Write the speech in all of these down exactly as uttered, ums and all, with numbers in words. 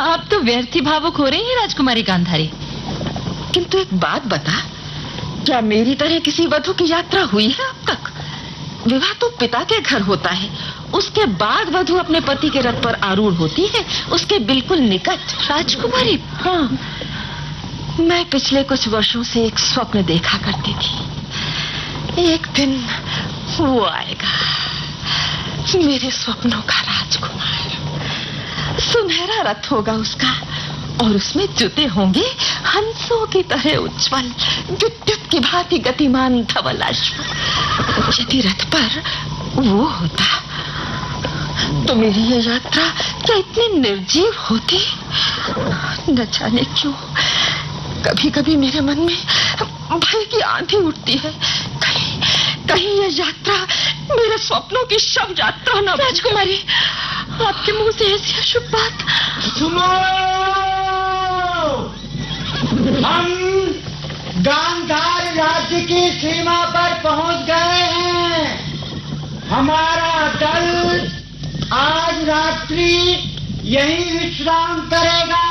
आप तो व्यर्थ ही भावुक हो रही हैं राजकुमारी गांधारी। किंतु एक बात बता, क्या मेरी तरह किसी वधू की यात्रा हुई है अब तक? विवाह तो पिता के घर होता है, उसके बाद वधु अपने पति के रथ पर आरूढ़ होती है, उसके बिल्कुल निकट। राजकुमारी, हाँ, मैं पिछले कुछ वर्षों से एक स्वप्न देखा करती थी। एक दिन वो आएगा, मेरे स्वप्नों का राजकुमार। सुनहरा रथ होगा उसका, और उसमें जुते होंगे हंसों की तरह उज्जवल, विद्युत की भांति गतिमान धवल अश्व। यदि रथ पर वो होता तो मेरी ये यात्रा क्या इतनी निर्जीव होती? न जाने क्यों कभी कभी मेरे मन में भय की आंधी उठती है। कहीं कहीं ये यात्रा मेरे स्वप्नों की शव यात्रा न। राजकुमारी, आपके मुंह से ऐसी अशुभ बात। सुनो, हम गांधार राज्य की सीमा पर पहुंच गए हैं। हमारा दल आज रात्रि यहीं विश्राम करेगा।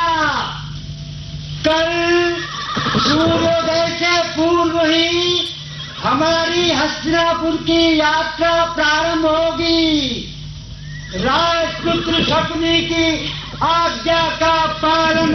कल सूर्योदय से पूर्व ही हमारी हस्तिनापुर की यात्रा प्रारंभ होगी। राजपुत्र शकुनी की आज्ञा का पालन